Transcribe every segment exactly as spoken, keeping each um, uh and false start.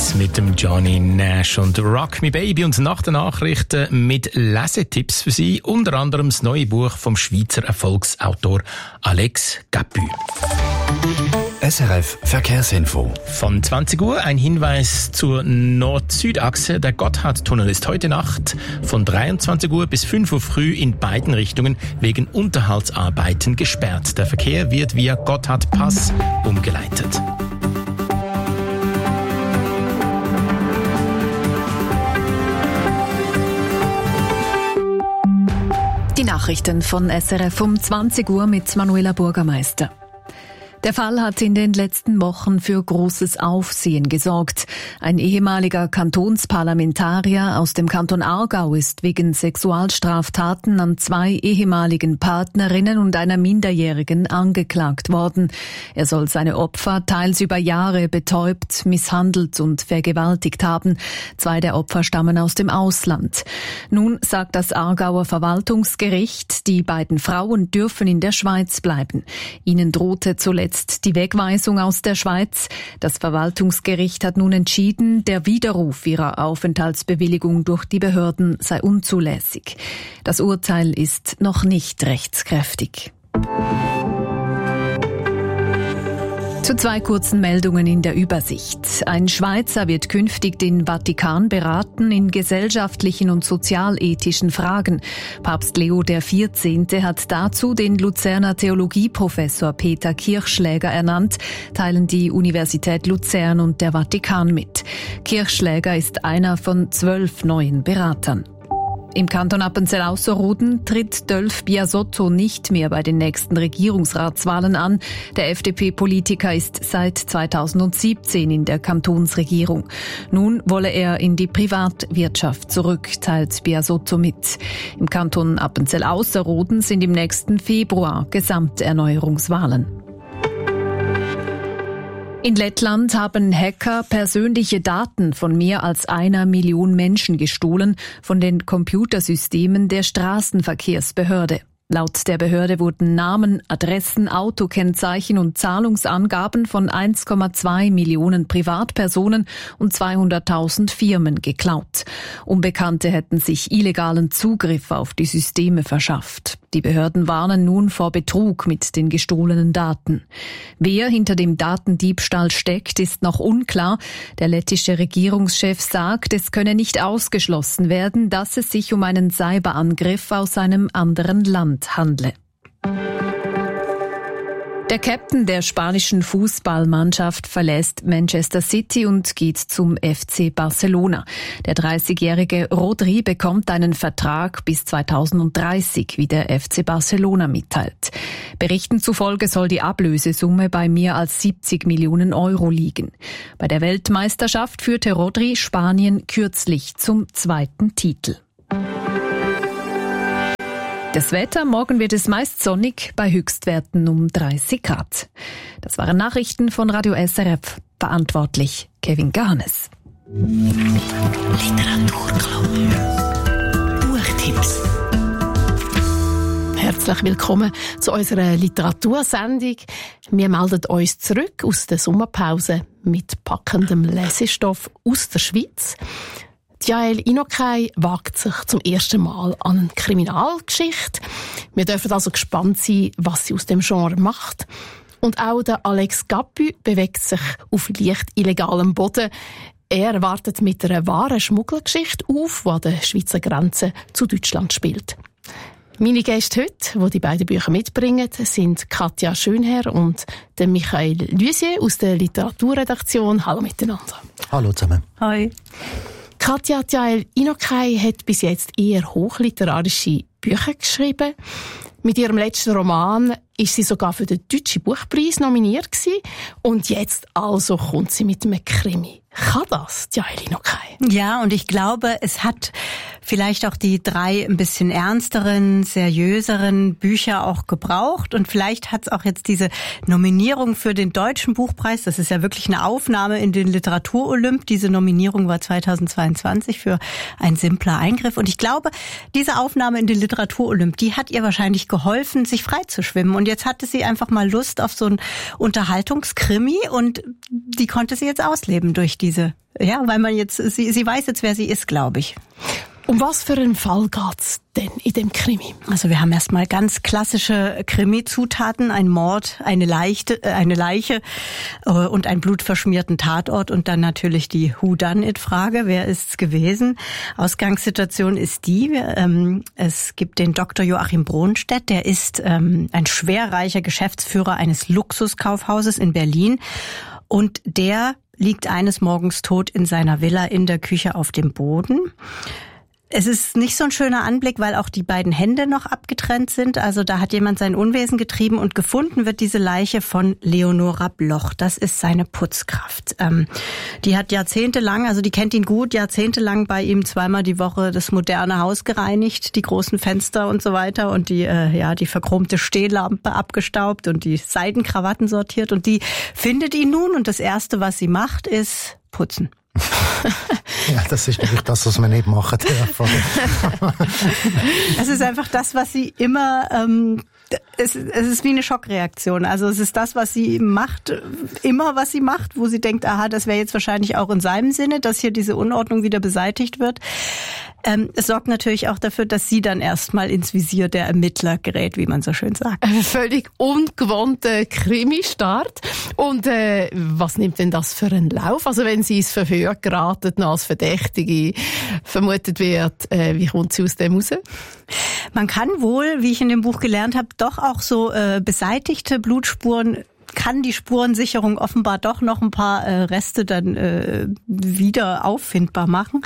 eins mit dem Johnny Nash und Rock Me Baby und nach den Nachrichten mit Lesetipps für Sie, unter anderem das neue Buch vom Schweizer Erfolgsautor Alex Capu. S R F Verkehrsinfo. Von zwanzig Uhr ein Hinweis zur Nord-Süd-Achse. Der Gotthardtunnel ist heute Nacht von dreiundzwanzig Uhr bis fünf Uhr früh in beiden Richtungen wegen Unterhaltsarbeiten gesperrt. Der Verkehr wird via Gotthardpass umgeleitet. Die Nachrichten von S R F um zwanzig Uhr mit Manuela Bürgermeister. Der Fall hat in den letzten Wochen für großes Aufsehen gesorgt. Ein ehemaliger Kantonsparlamentarier aus dem Kanton Aargau ist wegen Sexualstraftaten an zwei ehemaligen Partnerinnen und einer Minderjährigen angeklagt worden. Er soll seine Opfer teils über Jahre betäubt, misshandelt und vergewaltigt haben. Zwei der Opfer stammen aus dem Ausland. Nun sagt das Aargauer Verwaltungsgericht, die beiden Frauen dürfen in der Schweiz bleiben. Ihnen drohte zuletzt die Wegweisung aus der Schweiz. Das Verwaltungsgericht hat nun entschieden, der Widerruf ihrer Aufenthaltsbewilligung durch die Behörden sei unzulässig. Das Urteil ist noch nicht rechtskräftig. Zu zwei kurzen Meldungen in der Übersicht. Ein Schweizer wird künftig den Vatikan beraten in gesellschaftlichen und sozialethischen Fragen. Papst Leo der vierzehnte hat dazu den Luzerner Theologieprofessor Peter Kirchschläger ernannt, teilen die Universität Luzern und der Vatikan mit. Kirchschläger ist einer von zwölf neuen Beratern. Im Kanton Appenzell-Ausserrhoden tritt Dölf Biasotto nicht mehr bei den nächsten Regierungsratswahlen an. Der F D P-Politiker ist seit zweitausendsiebzehn in der Kantonsregierung. Nun wolle er in die Privatwirtschaft zurück, teilt Biasotto mit. Im Kanton Appenzell-Ausserrhoden sind im nächsten Februar Gesamterneuerungswahlen. In Lettland haben Hacker persönliche Daten von mehr als einer Million Menschen gestohlen von den Computersystemen der Straßenverkehrsbehörde. Laut der Behörde wurden Namen, Adressen, Autokennzeichen und Zahlungsangaben von eins Komma zwei Millionen Privatpersonen und zweihunderttausend Firmen geklaut. Unbekannte hätten sich illegalen Zugriff auf die Systeme verschafft. Die Behörden warnen nun vor Betrug mit den gestohlenen Daten. Wer hinter dem Datendiebstahl steckt, ist noch unklar. Der lettische Regierungschef sagt, es könne nicht ausgeschlossen werden, dass es sich um einen Cyberangriff aus einem anderen Land handle. Der Captain der spanischen Fußballmannschaft verlässt Manchester City und geht zum F C Barcelona. Der dreißigjährige Rodri bekommt einen Vertrag bis zweitausenddreißig, wie der F C Barcelona mitteilt. Berichten zufolge soll die Ablösesumme bei mehr als siebzig Millionen Euro liegen. Bei der Weltmeisterschaft führte Rodri Spanien kürzlich zum zweiten Titel. Das Wetter, morgen wird es meist sonnig, bei Höchstwerten um dreißig Grad. Das waren Nachrichten von Radio S R F. Verantwortlich Kevin Garnes. Literaturclub. Buchtipps. Herzlich willkommen zu unserer Literatursendung. Wir melden uns zurück aus der Sommerpause mit packendem Lesestoff aus der Schweiz. Jael Inokay wagt sich zum ersten Mal an eine Kriminalgeschichte. Wir dürfen also gespannt sein, was sie aus dem Genre macht. Und auch der Alex Capu bewegt sich auf leicht illegalem Boden. Er wartet mit einer wahren Schmuggelgeschichte auf, die an der Schweizer Grenze zu Deutschland spielt. Meine Gäste heute, die die beiden Bücher mitbringen, sind Katja Schönherr und der Michael Lusier aus der Literaturredaktion. Hallo miteinander. Hallo zusammen. Hi. Katja Jael Inokay hat bis jetzt eher hochliterarische Bücher geschrieben. Mit ihrem letzten Roman ist sie sogar für den Deutschen Buchpreis nominiert gewesen. Und jetzt also kommt sie mit einem Krimi. Kann das, Jael Inokay? Ja, und ich glaube, es hat vielleicht auch die drei ein bisschen ernsteren, seriöseren Bücher auch gebraucht. Und vielleicht hat es auch jetzt diese Nominierung für den Deutschen Buchpreis, das ist ja wirklich eine Aufnahme in den Literaturolymp. Diese Nominierung war zweitausendzweiundzwanzig für Ein simpler Eingriff. Und ich glaube, diese Aufnahme in den Literaturolymp, die hat ihr wahrscheinlich geholfen, sich frei zu schwimmen. Und jetzt hatte sie einfach mal Lust auf so ein Unterhaltungskrimi und die konnte sie jetzt ausleben durch diese, ja, weil man jetzt, sie, sie weiß jetzt, wer sie ist, glaube ich. Um was für einen Fall geht's denn in dem Krimi? Also wir haben erstmal ganz klassische Krimi-Zutaten, ein Mord, eine Leiche, eine Leiche äh, und einen blutverschmierten Tatort und dann natürlich die Who-Done-It-Frage, wer ist's gewesen? Ausgangssituation ist die, ähm, es gibt den Doktor Joachim Bronstedt, der ist ähm, ein schwerreicher Geschäftsführer eines Luxuskaufhauses in Berlin und der liegt eines Morgens tot in seiner Villa in der Küche auf dem Boden. Es ist nicht so ein schöner Anblick, weil auch die beiden Hände noch abgetrennt sind. Also da hat jemand sein Unwesen getrieben und gefunden wird diese Leiche von Leonora Bloch. Das ist seine Putzkraft. Ähm, die hat jahrzehntelang, also die kennt ihn gut, jahrzehntelang bei ihm zweimal die Woche das moderne Haus gereinigt, die großen Fenster und so weiter und die äh, ja die verchromte Stehlampe abgestaubt und die Seidenkrawatten sortiert. Und die findet ihn nun und das Erste, was sie macht, ist putzen. Ja, das ist natürlich das, was man nicht machen darf. Es ist einfach das, was sie immer, ähm, es, es ist wie eine Schockreaktion. Also es ist das, was sie macht, immer was sie macht, wo sie denkt, aha, das wäre jetzt wahrscheinlich auch in seinem Sinne, dass hier diese Unordnung wieder beseitigt wird. Ähm, es sorgt natürlich auch dafür, dass sie dann erstmal ins Visier der Ermittler gerät, wie man so schön sagt. Ein völlig ungewohnter Krimi-Start. Und äh, was nimmt denn das für einen Lauf? Also wenn sie ins Verhör geraten, noch als Verdächtige vermutet wird, äh, wie kommt sie aus dem raus? Man kann wohl, wie ich in dem Buch gelernt habe, doch auch so äh, beseitigte Blutspuren, kann die Spurensicherung offenbar doch noch ein paar äh, Reste dann äh, wieder auffindbar machen.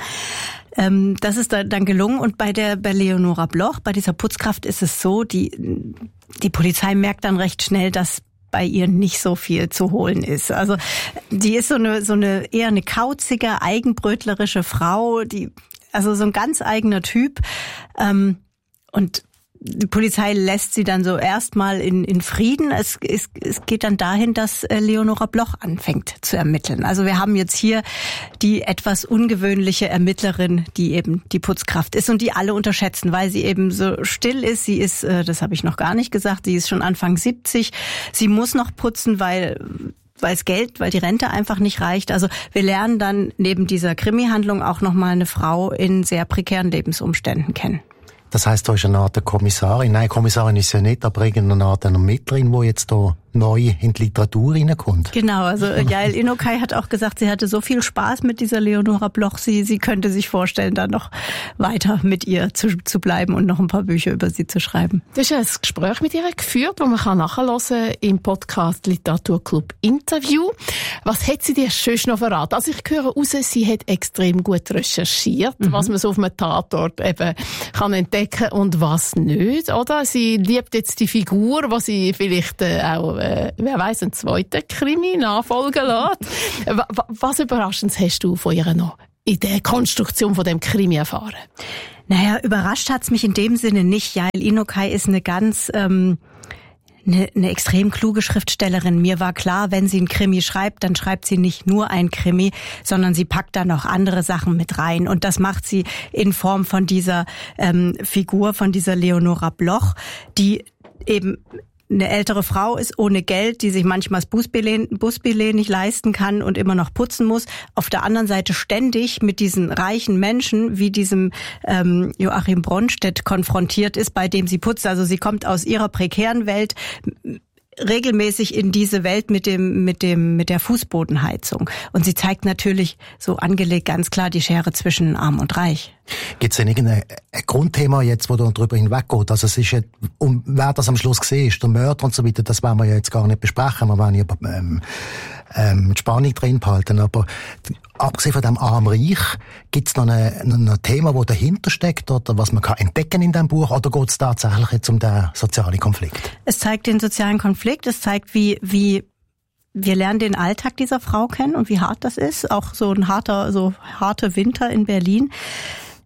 Ähm, das ist dann gelungen. Und bei der bei Leonora Bloch, bei dieser Putzkraft ist es so, die die Polizei merkt dann recht schnell, dass bei ihr nicht so viel zu holen ist. Also die ist so eine so eine eher eine kauzige, eigenbrötlerische Frau, die also so ein ganz eigener Typ. Ähm, und die Polizei lässt sie dann so erstmal in, in Frieden. Es, es, es geht dann dahin, dass Leonora Bloch anfängt zu ermitteln. Also wir haben jetzt hier die etwas ungewöhnliche Ermittlerin, die eben die Putzkraft ist und die alle unterschätzen, weil sie eben so still ist. Sie ist, das habe ich noch gar nicht gesagt, sie ist schon Anfang siebzig. Sie muss noch putzen, weil weil es Geld, weil die Rente einfach nicht reicht. Also wir lernen dann neben dieser Krimi-Handlung auch nochmal eine Frau in sehr prekären Lebensumständen kennen. Das heisst, da ist eine Art Kommissarin. Nein, Kommissarin ist ja nicht, aber irgendeine Art Ermittlerin, die jetzt da neu in die Literatur reinkommt. Genau, also Yael Inokai hat auch gesagt, sie hatte so viel Spaß mit dieser Leonora Bloch, sie, sie könnte sich vorstellen, da noch weiter mit ihr zu, zu bleiben und noch ein paar Bücher über sie zu schreiben. Du hast ein Gespräch mit ihr geführt, das man kann nachhören kann im Podcast Literaturclub Interview. Was hat sie dir schon noch verraten? Also ich höre raus, sie hat extrem gut recherchiert, mhm. was man so auf einem Tatort eben kann entdecken und was nicht, oder? Sie liebt jetzt die Figur, was sie vielleicht äh, auch Äh, wer weiss, einen zweiten Krimi nachfolgen lässt. Was Überraschendes hast du von ihr noch in der Konstruktion von dem Krimi erfahren? Naja, überrascht hat's mich in dem Sinne nicht. Yael Inokai ist eine ganz ähm, eine, eine extrem kluge Schriftstellerin. Mir war klar, wenn sie einen Krimi schreibt, dann schreibt sie nicht nur ein Krimi, sondern sie packt da noch andere Sachen mit rein. Und das macht sie in Form von dieser ähm, Figur, von dieser Leonora Bloch, die eben eine ältere Frau ist ohne Geld, die sich manchmal das Busbillett, Busbillett nicht leisten kann und immer noch putzen muss. Auf der anderen Seite ständig mit diesen reichen Menschen wie diesem ähm, Joachim Bronstedt konfrontiert ist, bei dem sie putzt. Also sie kommt aus ihrer prekären Welt regelmäßig in diese Welt mit dem mit dem mit der Fußbodenheizung. Und sie zeigt natürlich so angelegt ganz klar die Schere zwischen Arm und Reich. Gibt es denn irgendein Grundthema jetzt, wo da drüber hinweggeht? Also es ist ja, um, wer das am Schluss gesehen ist, der Mörder und so weiter, das werden wir ja jetzt gar nicht besprechen. Wir werden ja ähm, ähm, die Spannung drin behalten. Aber abgesehen von dem Arm-Reich, gibt es noch ein, ein Thema, das dahinter steckt oder was man kann entdecken in diesem Buch? Oder geht es tatsächlich jetzt um den sozialen Konflikt? Es zeigt den sozialen Konflikt, es zeigt, wie wie wir lernen den Alltag dieser Frau kennen und wie hart das ist. Auch so ein harter, so harter Winter in Berlin.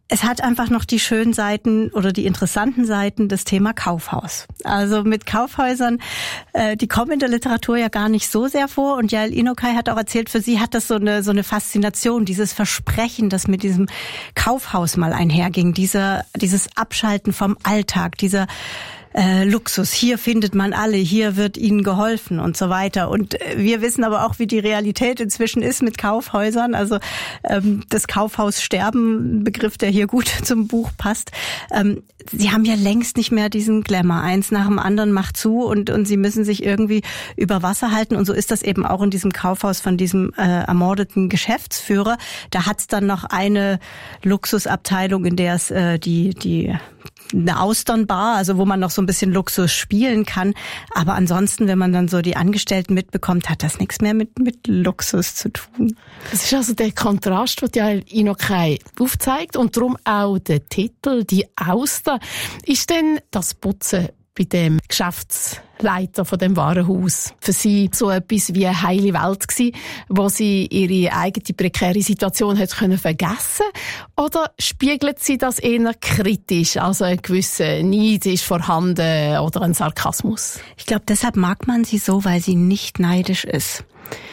es hat einfach noch die schönen Seiten oder die interessanten Seiten des Thema Kaufhaus. Also mit Kaufhäusern, äh, die kommen in der Literatur ja gar nicht so sehr vor. Und Yael Inokai hat auch erzählt, für sie hat das so eine so eine Faszination, dieses Versprechen, das mit diesem Kaufhaus mal einherging, dieser dieses Abschalten vom Alltag, dieser Äh, Luxus, hier findet man alle, hier wird ihnen geholfen und so weiter. Und wir wissen aber auch, wie die Realität inzwischen ist mit Kaufhäusern. Also ähm, das Kaufhaussterben, ein Begriff, der hier gut zum Buch passt. Ähm, sie haben ja längst nicht mehr diesen Glamour. Eins nach dem anderen macht zu und, und sie müssen sich irgendwie über Wasser halten. Und so ist das eben auch in diesem Kaufhaus von diesem äh, ermordeten Geschäftsführer. Da hat's dann noch eine Luxusabteilung, in der es äh, die die eine Austernbar, also wo man noch so ein bisschen Luxus spielen kann. Aber ansonsten, wenn man dann so die Angestellten mitbekommt, hat das nichts mehr mit, mit Luxus zu tun. Das ist also der Kontrast, den Yael Inokai aufzeigt und darum auch der Titel, die Auster. Ist denn das Putzen bei dem Geschäftsleiter von dem Warenhaus für sie so etwas wie eine heile Welt gewesen, wo sie ihre eigene prekäre Situation hat können vergessen? Oder spiegelt sie das eher kritisch, also ein gewisser Neid ist vorhanden oder ein Sarkasmus? Ich glaube, deshalb mag man sie so, weil sie nicht neidisch ist.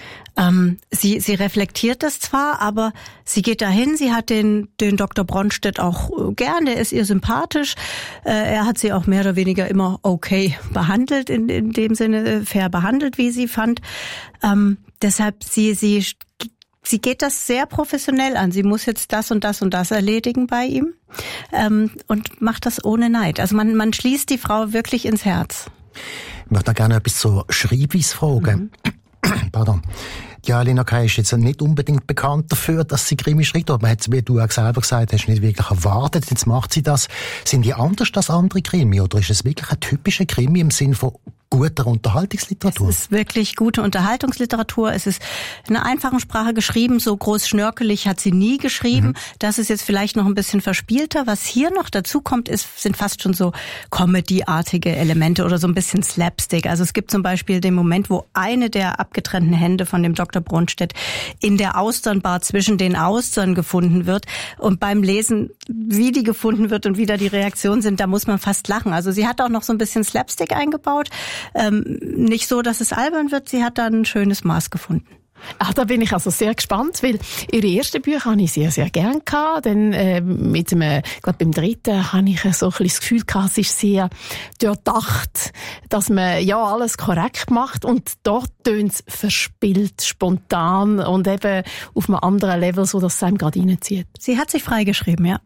Ähm, sie, sie reflektiert das zwar, aber sie geht dahin, sie hat den, den Doktor Bronstedt auch gern, der ist ihr sympathisch. Äh, er hat sie auch mehr oder weniger immer okay behandelt, in, in dem Sinne fair behandelt, wie sie fand. Ähm, deshalb, sie, sie, sie geht das sehr professionell an. Sie muss jetzt das und das und das erledigen bei ihm, ähm, und macht das ohne Neid. Also man, man schließt die Frau wirklich ins Herz. Ich möchte gerne etwas zur Schreibweise fragen. Mhm. Pardon. Yael Inokai ist jetzt nicht unbedingt bekannt dafür, dass sie Krimi schreibt, aber man hat, wie du auch selber gesagt hast, nicht wirklich erwartet. Jetzt macht sie das. Sind die anders als andere Krimi oder ist es wirklich ein typischer Krimi im Sinn von guter Unterhaltungsliteratur? Es ist wirklich gute Unterhaltungsliteratur. Es ist in einer einfachen Sprache geschrieben. So groß schnörkelig hat sie nie geschrieben. Mhm. Das ist jetzt vielleicht noch ein bisschen verspielter. Was hier noch dazu kommt, ist, sind fast schon so Comedy-artige Elemente oder so ein bisschen Slapstick. Also es gibt zum Beispiel den Moment, wo eine der abgetrennten Hände von dem Doktor Bronstedt in der Austernbar zwischen den Austern gefunden wird. Und beim Lesen, wie die gefunden wird und wie da die Reaktionen sind, da muss man fast lachen. Also sie hat auch noch so ein bisschen Slapstick eingebaut. Ähm, nicht so, dass es albern wird, sie hat da ein schönes Maß gefunden. Ach, da bin ich also sehr gespannt, weil ihre ersten Bücher habe ich sehr, sehr gern gehabt. Dann, äh, mit dem, äh, gerade beim dritten habe ich so ein bisschen das Gefühl gehabt, es ist sehr durchdacht, dass man ja alles korrekt macht und dort tönt es verspielt, spontan und eben auf einem anderen Level, so dass es einem gerade reinzieht. Sie hat sich freigeschrieben, ja.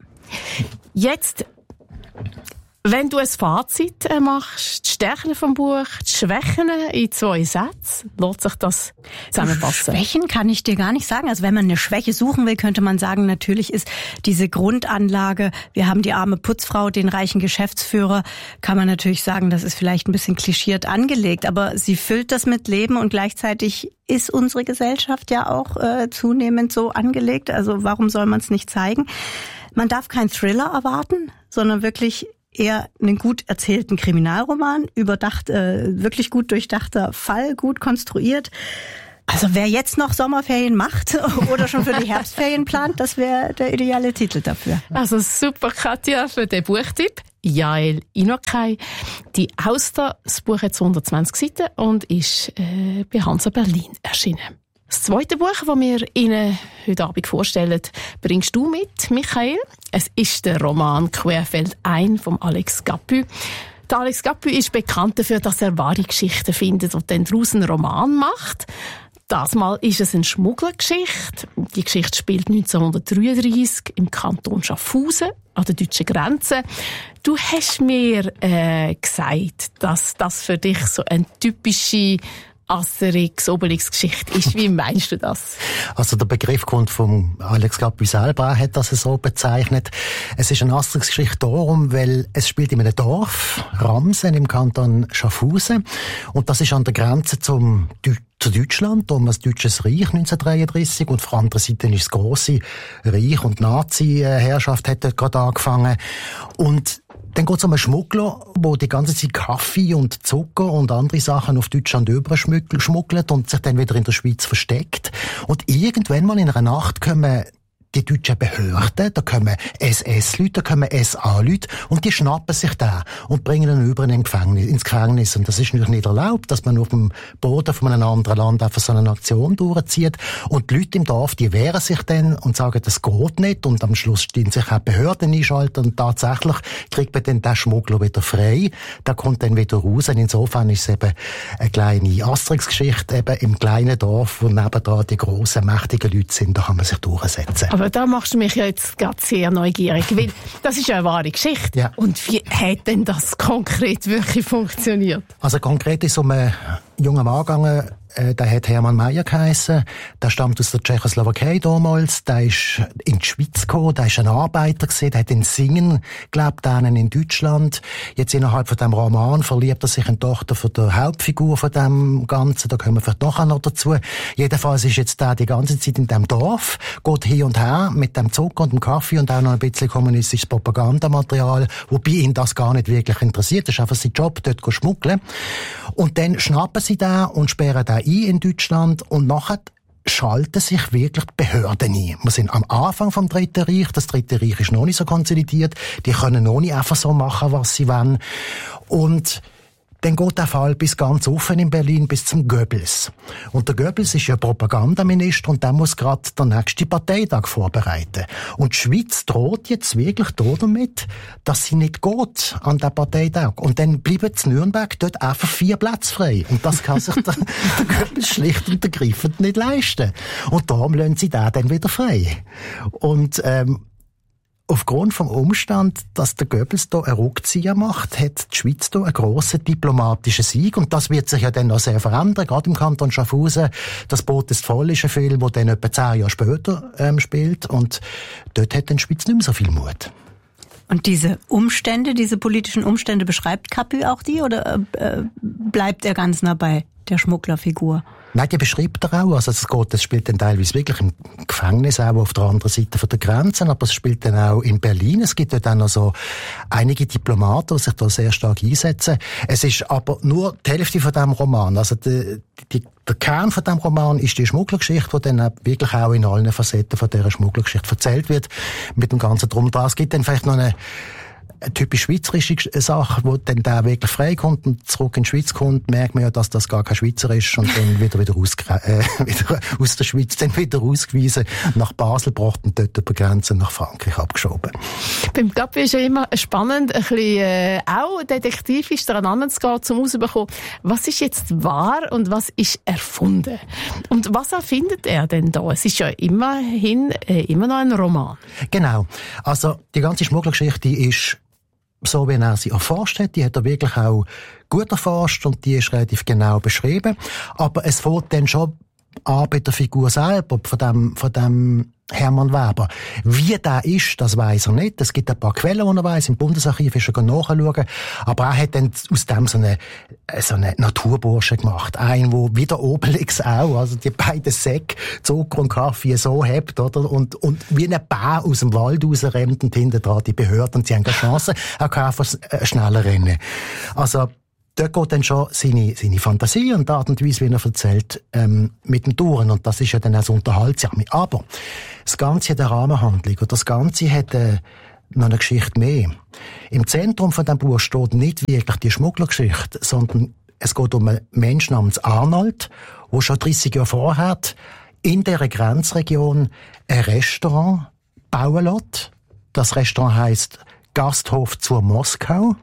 Jetzt, wenn du ein Fazit machst, die Stärken vom Buch, die Schwächen in zwei Sätzen, lässt sich das zusammenfassen? Schwächen kann ich dir gar nicht sagen. Also wenn man eine Schwäche suchen will, könnte man sagen, natürlich ist diese Grundanlage, wir haben die arme Putzfrau, den reichen Geschäftsführer, kann man natürlich sagen, das ist vielleicht ein bisschen klischiert angelegt, aber sie füllt das mit Leben und gleichzeitig ist unsere Gesellschaft ja auch äh, zunehmend so angelegt. Also warum soll man es nicht zeigen? Man darf keinen Thriller erwarten, sondern wirklich eher einen gut erzählten Kriminalroman, überdacht, äh, wirklich gut durchdachter Fall, gut konstruiert. Also wer jetzt noch Sommerferien macht oder schon für die Herbstferien plant, das wäre der ideale Titel dafür. Also super, Katja, für den Buchtipp. Yael Inokai. Die Auster, das Buch hat hundertzwanzig Seiten und ist äh, bei Hansa Berlin erschienen. Das zweite Buch, das wir Ihnen heute Abend vorstellen, bringst du mit, Michael. Es ist der Roman «Querfeld ein» von Alex Gappy. Der Alex Gappy ist bekannt dafür, dass er wahre Geschichten findet und dann daraus einen Roman macht. Das Mal ist es eine Schmugglergeschichte. Die Geschichte spielt neunzehnhundertdreiunddreissig im Kanton Schaffhausen an der deutschen Grenze. Du hast mir äh, gesagt, dass das für dich so eine typische Asterix, Obelix-Geschichte ist. Wie meinst du das? Also der Begriff kommt von Alex Gappy selber, er hat das so bezeichnet. Es ist eine Asterix-Geschichte darum, weil es spielt in einem Dorf, Ramsen im Kanton Schaffhausen, und das ist an der Grenze zum zu Deutschland, um das Deutsches Reich neunzehnhundertdreiunddreissig, und auf der anderen Seite ist das grosse Reich und Nazi-Herrschaft hat dort gerade angefangen. Und dann geht es um einen Schmuggler, der die ganze Zeit Kaffee und Zucker und andere Sachen auf Deutschland überschmuggelt und sich dann wieder in der Schweiz versteckt. Und irgendwann mal in einer Nacht kommen die deutschen Behörden, da kommen S S-Leute, da kommen S A-Leute und die schnappen sich da und bringen ihn über in den Gefängnis, ins Gefängnis. Und das ist natürlich nicht erlaubt, dass man auf dem Boden von einem anderen Land einfach so eine Aktion durchzieht. Und die Leute im Dorf, die wehren sich dann und sagen, das geht nicht. Und am Schluss stehen sich auch Behörden einschalten und tatsächlich kriegt man dann den Schmuggler wieder frei. Der kommt dann wieder raus. Und insofern ist es eben eine kleine Asterix-Geschichte eben im kleinen Dorf, wo nebendran die grossen, mächtigen Leute sind. Da kann man sich durchsetzen. Aber da machst du mich ja jetzt gerade sehr neugierig, weil das ist ja eine wahre Geschichte. Ja. Und wie hat denn das konkret wirklich funktioniert? Also konkret ist um einen jungen Mann gegangen, äh, der hat Hermann Mayer geheissen. Der stammt aus der Tschechoslowakei damals. Der ist in die Schweiz gekommen. Der ist ein Arbeiter gewesen. Der hat in Singen gelebt, einen in Deutschland. Jetzt innerhalb von dem Roman verliebt er sich in die Tochter von der Hauptfigur von dem Ganzen. Da kommen wir vielleicht nachher noch dazu. Jedenfalls ist jetzt der die ganze Zeit in dem Dorf, geht hin und her mit dem Zucker und dem Kaffee und auch noch ein bisschen kommunistisches Propagandamaterial, wobei ihn das gar nicht wirklich interessiert. Das ist einfach sein Job, dort zu schmuggeln. Und dann schnappen sie den und sperren den ein in Deutschland und nachher schalten sich wirklich die Behörden ein. Wir sind am Anfang vom Dritten Reich. Das Dritte Reich ist noch nicht so konsolidiert. Die können noch nicht einfach so machen, was sie wollen. Und dann geht der Fall bis ganz offen in Berlin, bis zum Goebbels. Und der Goebbels ist ja Propagandaminister und der muss gerade den nächsten Parteitag vorbereiten. Und die Schweiz droht jetzt wirklich damit, dass sie nicht geht an den Parteitag. Und dann bleiben in Nürnberg dort einfach vier Plätze frei. Und das kann sich der, der Goebbels schlicht und ergreifend nicht leisten. Und darum lassen sie den dann wieder frei. Und ähm, aufgrund vom Umstand, dass der Goebbels hier einen Rückzieher macht, hat die Schweiz hier einen grossen diplomatischen Sieg. Und das wird sich ja dann noch sehr verändern. Gerade im Kanton Schaffhausen, das Boot ist voll, ist ein Film, der dann etwa zehn Jahre später ähm, spielt. Und dort hat dann die Schweiz nicht mehr so viel Mut. Und diese Umstände, diese politischen Umstände, beschreibt Capu auch die oder äh, bleibt er ganz nah bei der Schmugglerfigur? Nein, die beschreibt er auch. Also es geht, es spielt dann teilweise wirklich im Gefängnis, auch auf der anderen Seite von der Grenzen, aber es spielt dann auch in Berlin. Es gibt dort auch noch so einige Diplomaten, die sich da sehr stark einsetzen. Es ist aber nur die Hälfte von diesem Roman. Also die, die, der Kern von diesem Roman ist die Schmugglergeschichte, die dann wirklich auch in allen Facetten von dieser Schmugglergeschichte erzählt wird, mit dem ganzen Drum und Dran. Es gibt dann vielleicht noch eine eine typisch schweizerische Sache, wo dann der wirklich freikommt und zurück in die Schweiz kommt, merkt man ja, dass das gar kein Schweizer ist und dann wieder wieder, ausge- äh, wieder aus der Schweiz dann wieder ausgewiesen, nach Basel gebracht und dort über Grenzen nach Frankreich abgeschoben. Beim Capu ist ja immer spannend, ein bisschen äh, auch detektivisch daran zu gehen, um herauszubekommen, was ist jetzt wahr und was ist erfunden. Und was erfindet er denn da? Es ist ja immerhin äh, immer noch ein Roman. Genau. Also die ganze Schmugglergeschichte ist so, wie er sie erforscht hat. Die hat er wirklich auch gut erforscht und die ist relativ genau beschrieben. Aber es fängt dann schon an bei der Figur selber, von dem, von dem Hermann Weber. Wie der ist, das weiss er nicht. Es gibt ein paar Quellen, die er weiss. Im Bundesarchiv ist er nachschauen. Aber er hat dann aus dem so eine, so eine Naturbursche gemacht. Ein, wo wie der Obelix auch, also die beiden Säcke, Zucker und Kaffee so hebt, oder? Und, und wie ein Bär aus dem Wald rausrennt und hinten dran die Behörden und sie haben keine Chance. Er kann einfach schneller rennen. Also, dort geht dann schon seine, seine Fantasie und die Art und Weise, wie er erzählt, ähm, mit dem Touren. Und das ist ja dann auch so unterhaltsam. Aber das Ganze hat eine Rahmenhandlung und das Ganze hat äh, noch eine Geschichte mehr. Im Zentrum von diesem Buch steht nicht wirklich die Schmugglergeschichte, sondern es geht um einen Menschen namens Arnold, der schon dreissig Jahre vorher in dieser Grenzregion ein Restaurant bauen lässt. Das Restaurant heisst Gasthof zur Moskau.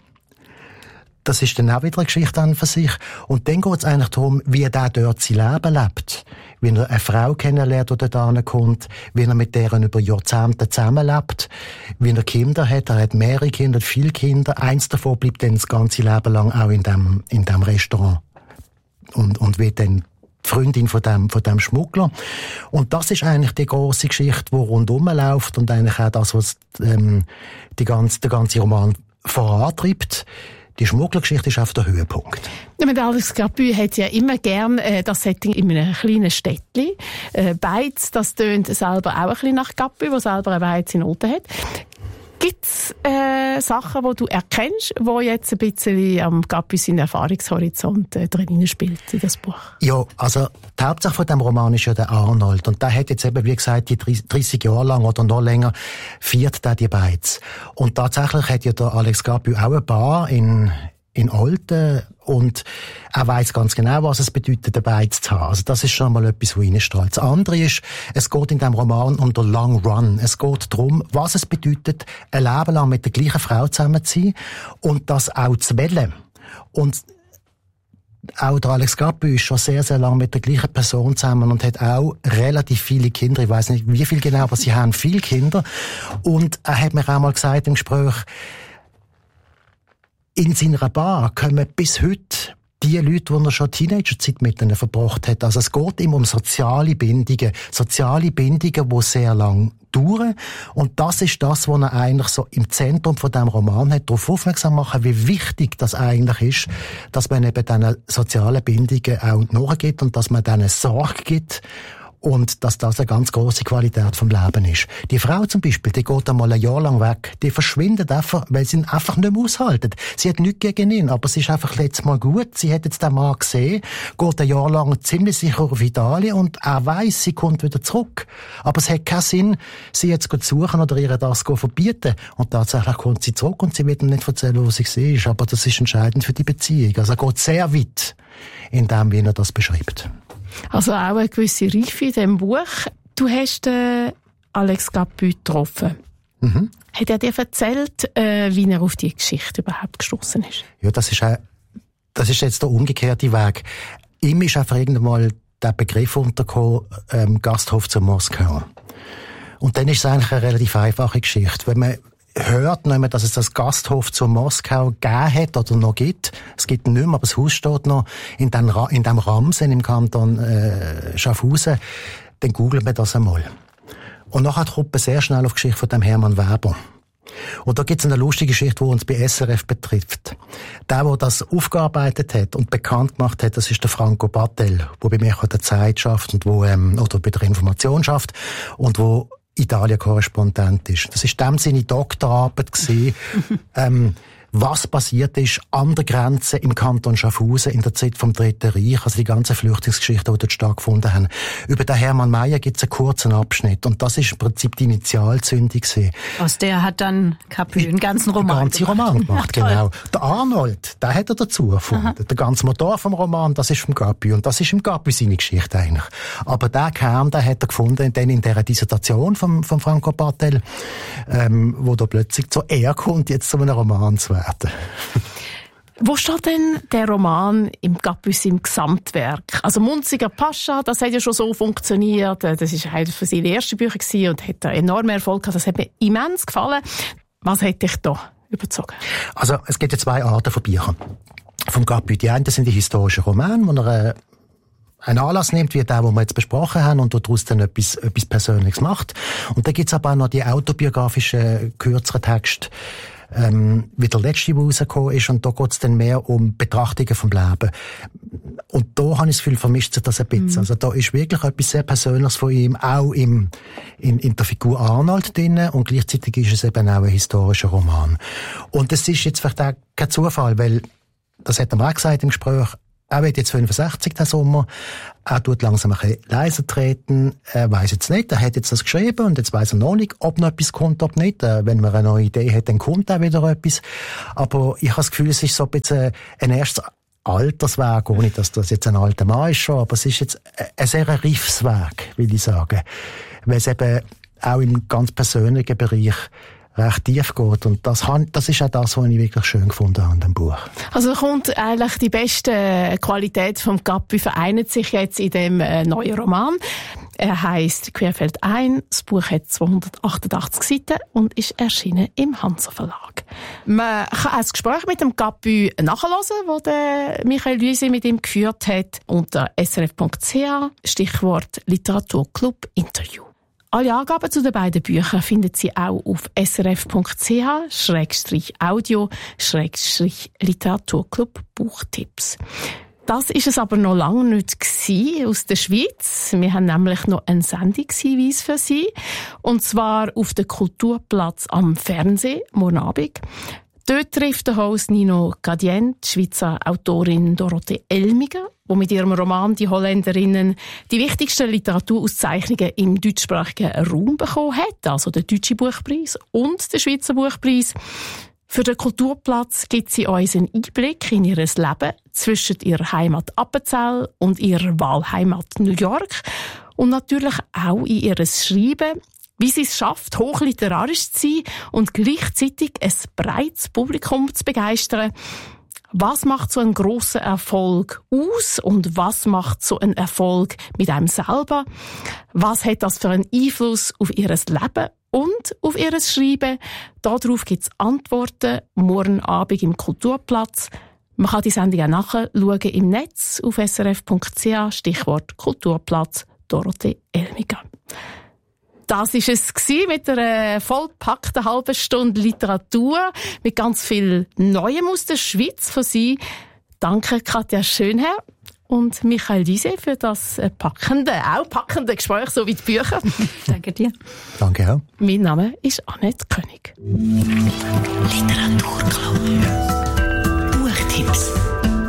Das ist dann auch wieder eine Geschichte an für sich. Und dann geht es eigentlich darum, wie er dort sein Leben lebt. Wie er eine Frau kennenlernt, die dort ankommt, wie er mit deren über Jahrzehnte zusammenlebt, wie er Kinder hat. Er hat mehrere Kinder, viele Kinder. Eins davon bleibt dann das ganze Leben lang auch in dem, in dem Restaurant. Und, und wird dann die Freundin von dem, von dem Schmuggler. Und das ist eigentlich die grosse Geschichte, die rundum läuft und eigentlich auch das, was ähm, die ganze, der ganze Roman vorantreibt. Die Schmugglergeschichte ist auf der Höhepunkt. Ja, mit Alex Capu hat ja immer gern äh, das Setting in einem kleinen Städtchen. Äh, Beiz, das tönt selber auch ein bisschen nach Capu, der selber eine Beiz in Olten hat. Gibt es äh, Sachen, die du erkennst, die jetzt ein bisschen am Gappi seinen Erfahrungshorizont äh, drin spielt in das Buch? Ja, also die Hauptsache von dem Roman ist ja der Arnold. Und der hat jetzt eben, wie gesagt, die dreissig Jahre lang oder noch länger viert der die Beiz. Und tatsächlich hat ja der Alex Gappi auch eine Bar in in Olten und er weiss ganz genau, was es bedeutet, eine Beiz zu haben. Also das ist schon mal etwas, was reinstrahlt. Das andere ist, es geht in diesem Roman um den Long Run. Es geht darum, was es bedeutet, ein Leben lang mit der gleichen Frau zusammen zu sein und das auch zu wollen. Und auch der Alex Gappi ist schon sehr, sehr lange mit der gleichen Person zusammen und hat auch relativ viele Kinder. Ich weiss nicht, wie viele genau, aber sie haben viele Kinder. Und er hat mir auch mal gesagt im Gespräch, in seiner Bar kommen bis heute die Leute, die er schon Teenagerzeit mit ihnen verbracht hat. Also es geht ihm um soziale Bindungen. Soziale Bindungen, die sehr lang dauern. Und das ist das, was er eigentlich so im Zentrum von diesem Roman hat, darauf aufmerksam machen, wie wichtig das eigentlich ist, dass man eben diesen sozialen Bindungen auch nachgeht und dass man denen Sorge gibt. Und dass das eine ganz grosse Qualität vom Leben ist. Die Frau zum Beispiel, die geht einmal ein Jahr lang weg, die verschwindet einfach, weil sie ihn einfach nicht mehr aushalten. Sie hat nichts gegen ihn, aber sie ist einfach letztes Mal gut. Sie hat jetzt den Mann gesehen, geht ein Jahr lang ziemlich sicher auf Italien und er weiss, sie kommt wieder zurück. Aber es hat keinen Sinn, sie jetzt zu suchen oder ihr das zu verbieten. Und tatsächlich kommt sie zurück und sie wird ihm nicht erzählen, wo sie war. Aber das ist entscheidend für die Beziehung. Also er geht sehr weit in dem, wie er das beschreibt. Also auch eine gewisse Reife in diesem Buch. Du hast äh, Alex Gappi getroffen. Mhm. Hat er dir erzählt, äh, wie er auf die Geschichte überhaupt gestossen ist? Ja, das ist, ein, das ist jetzt der umgekehrte Weg. Ihm ist einfach irgendwann mal der Begriff untergekommen, ähm, Gasthof zu Moskau. Und dann ist es eigentlich eine relativ einfache Geschichte. Wenn man hört nicht, dass es das Gasthof zu Moskau gegeben hat oder noch gibt. Es gibt ihn nicht mehr, aber das Haus steht noch in dem, Ra- in dem Ramsen im Kanton äh, Schaffhausen. Dann googelt man das einmal. Und nachher kommt man sehr schnell auf die Geschichte von dem Hermann Weber. Und da gibt es eine lustige Geschichte, die uns bei S R F betrifft. Der, der das aufgearbeitet hat und bekannt gemacht hat, das ist der Franco Battel, der bei mir an der Zeit schafft und wo, ähm, oder bei der Information schafft und wo Italien-Korrespondent ist. Das ist dem seine Doktorarbeit gewesen, ähm, was passiert ist an der Grenze im Kanton Schaffhausen in der Zeit vom Dritten Reich, also die ganzen Flüchtlingsgeschichten, die dort stattgefunden haben. Über den Hermann Mayer gibt es einen kurzen Abschnitt und das ist im Prinzip die Initialzündung gewesen. Aus der hat dann Gappi einen ganzen Roman Einen ganzen Roman gemacht, ja, genau. Der Arnold, der hat er dazu erfunden. Aha. Der ganze Motor vom Roman, das ist vom Gappi und das ist im Gappi seine Geschichte eigentlich. Aber der Kern, den hat er gefunden dann in dieser Dissertation von, von Franco Battel, ähm, wo da plötzlich zur Ehre kommt, jetzt zu einem Roman zu werden. Wo steht denn der Roman im Gappi im Gesamtwerk? Also Munziger Pascha, das hat ja schon so funktioniert. Das war eines von seinen ersten Büchern und hat einen enormen Erfolg gehabt. Das hat mir immens gefallen. Was hat dich da überzogen? Also es gibt ja zwei Arten von Büchern vom Gappi. Die einen sind die historischen Romane, wo er einen Anlass nimmt, wie der, den wir jetzt besprochen haben, und daraus dann etwas, etwas Persönliches macht. Und dann gibt es aber auch noch die autobiografischen, kürzeren Texte, ähm, wie der letzte, der rausgekommen ist, und da geht es dann mehr um Betrachtungen vom Leben. Und da habe ich das Gefühl, vermischt sich das ein bisschen. Mhm. Also da ist wirklich etwas sehr Persönliches von ihm, auch im, in, in der Figur Arnold drin, und gleichzeitig ist es eben auch ein historischer Roman. Und das ist jetzt vielleicht auch kein Zufall, weil, das hat er mir auch gesagt im Gespräch, er wird jetzt fünfundsechzig, der Sommer. Er tut langsam ein bisschen leiser treten. Er weiss jetzt nicht. Er hat jetzt das geschrieben und jetzt weiss er noch nicht, ob noch etwas kommt, ob nicht. Wenn man eine neue Idee hat, dann kommt auch wieder etwas. Aber ich habe das Gefühl, es ist so ein bisschen ein erstes Altersweg. Ohne, dass das jetzt ein alter Mann ist schon. Aber es ist jetzt ein sehr reifes Weg, will ich sagen. Weil es eben auch im ganz persönlichen Bereich recht tief geht. Und das, das ist auch das, was ich wirklich schön gefunden habe an dem Buch. Also kommt eigentlich die beste Qualität vom Gappi vereint sich jetzt in dem äh, neuen Roman. Er heisst «Querfeld ein». Das Buch hat zweihundertachtundachtzig Seiten und ist erschienen im Hansa Verlag. Man kann auch das Gespräch mit dem Gappi nachhören, das der Michael Lüsi mit ihm geführt hat, unter s r f punkt c h, Stichwort Literaturclub Interview. Alle Angaben zu den beiden Büchern finden Sie auch auf s r f punkt c h Schrägstrich audio Schrägstrich Literaturclub Buchtipps. Das ist es aber noch lange nicht gewesen aus der Schweiz. Wir haben nämlich noch einen Sendungshinweis für Sie. Und zwar auf dem Kulturplatz am Fernsehen, morgen Abend. Dort trifft der Host Nino Gadien die Schweizer Autorin Dorothee Elmiger, die mit ihrem Roman «Die Holländerinnen» die wichtigsten Literaturauszeichnungen im deutschsprachigen Raum bekommen hat, also den Deutschen Buchpreis und den Schweizer Buchpreis. Für den Kulturplatz gibt sie uns einen Einblick in ihr Leben zwischen ihrer Heimat Appenzell und ihrer Wahlheimat New York und natürlich auch in ihr Schreiben, wie sie es schafft, hochliterarisch zu sein und gleichzeitig ein breites Publikum zu begeistern. Was macht so einen grossen Erfolg aus und was macht so einen Erfolg mit einem selber? Was hat das für einen Einfluss auf ihr Leben und auf ihr Schreiben? Darauf gibt es Antworten morgen Abend im Kulturplatz. Man kann die Sendung auch nachschauen im Netz auf s r f punkt c h, Stichwort Kulturplatz Dorothee Elmiger. Das war es mit einer vollpackten halben Stunde Literatur mit ganz viel Neuem aus der Schweiz von Sie. Danke Katja Schönherr und Michael Diese für das packende, auch packende Gespräch, so wie die Bücher. Danke dir. Danke auch. Mein Name ist Annette König. Literaturclub. Buchtipps.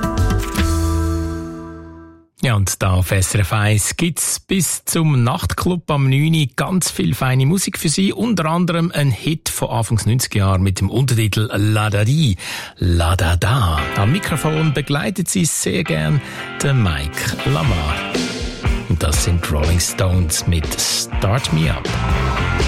Ja, und da auf S R F eins gibt's bis zum Nachtclub am neun Uhr ganz viel feine Musik für Sie. Unter anderem ein Hit von Anfangs neunziger Jahren mit dem Untertitel La Da Di, La Da Da. Am Mikrofon begleitet Sie sehr gern der Mike Lamar. Und das sind Rolling Stones mit Start Me Up.